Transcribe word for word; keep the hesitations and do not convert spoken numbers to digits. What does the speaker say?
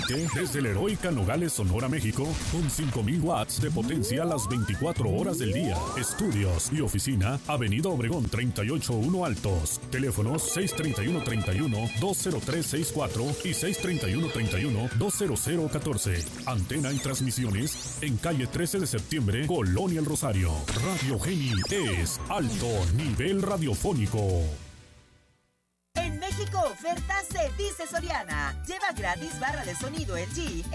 Transmite desde la heroica Nogales, Sonora, México, con cinco mil watts de potencia las veinticuatro horas del día. Estudios y oficina, Avenida Obregón treinta y ocho uno Altos. Teléfonos seis treinta y uno treinta y uno, dos cero tres sesenta y cuatro y seis treinta y uno treinta y uno, dos cero cero catorce. Antena y transmisiones en calle trece de septiembre, Colonia El Rosario. Radio Geni es alto nivel radiofónico. En México, oferta se dice Soriana. Lleva gratis barra de sonido L G